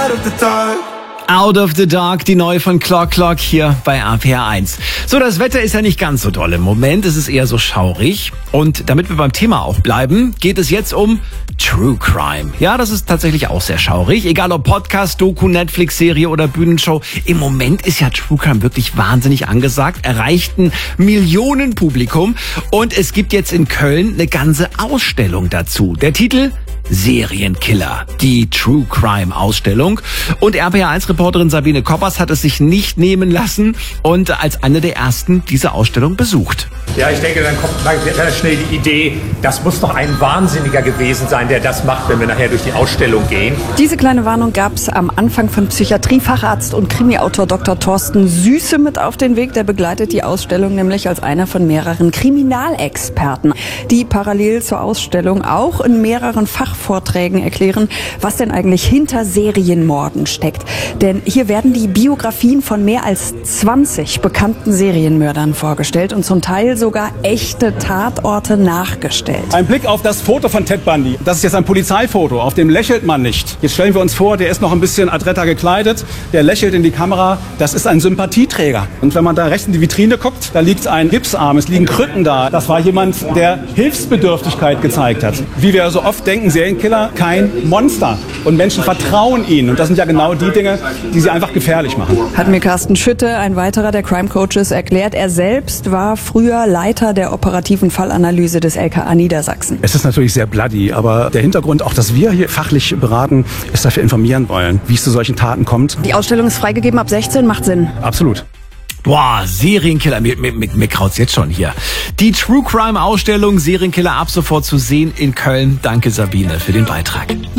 Out of the Dark, die neue von Clock Clock hier bei RPR1. So, das Wetter ist ja nicht ganz so doll im Moment, es ist eher so schaurig. Und damit wir beim Thema auch bleiben, geht es jetzt um True Crime. Ja, das ist tatsächlich auch sehr schaurig. Egal ob Podcast, Doku, Netflix-Serie oder Bühnenshow. Im Moment ist ja True Crime wirklich wahnsinnig angesagt, erreicht ein Millionenpublikum. Und es gibt jetzt in Köln eine ganze Ausstellung dazu. Der Titel: Serienkiller, die True Crime Ausstellung. Und RPR1-Reporterin Sabine Koppers hat es sich nicht nehmen lassen und als eine der ersten diese Ausstellung besucht. Ja, ich denke, dann kommt ganz schnell die Idee, das muss doch ein Wahnsinniger gewesen sein, der das macht, wenn wir nachher durch die Ausstellung gehen. Diese kleine Warnung gab es am Anfang von Psychiatriefacharzt und Krimiautor Dr. Thorsten Süße mit auf den Weg. Der begleitet die Ausstellung nämlich als einer von mehreren Kriminalexperten, die parallel zur Ausstellung auch in mehreren Fachvorträgen erklären, was denn eigentlich hinter Serienmorden steckt. Denn hier werden die Biografien von mehr als 20 bekannten Serienmördern vorgestellt und zum Teil sogar echte Tatorte nachgestellt. Ein Blick auf das Foto von Ted Bundy. Das ist jetzt ein Polizeifoto, auf dem lächelt man nicht. Jetzt stellen wir uns vor, der ist noch ein bisschen adretter gekleidet, der lächelt in die Kamera. Das ist ein Sympathieträger. Und wenn man da rechts in die Vitrine guckt, da liegt ein Gipsarm, es liegen Krücken da. Das war jemand, der Hilfsbedürftigkeit gezeigt hat. Wie wir so oft denken, Serienkiller, kein Monster. Und Menschen vertrauen ihnen. Und das sind ja genau die Dinge, die sie einfach gefährlich machen. Hat mir Carsten Schütte, ein weiterer der Crime Coaches, erklärt. Er selbst war früher Leiter der operativen Fallanalyse des LKA Niedersachsen. Es ist natürlich sehr bloody, aber der Hintergrund, auch dass wir hier fachlich beraten, ist, dass wir informieren wollen, wie es zu solchen Taten kommt. Die Ausstellung ist freigegeben ab 16, macht Sinn. Absolut. Boah, Serienkiller, mir kraut's jetzt schon hier. Die True Crime Ausstellung Serienkiller ab sofort zu sehen in Köln. Danke Sabine für den Beitrag.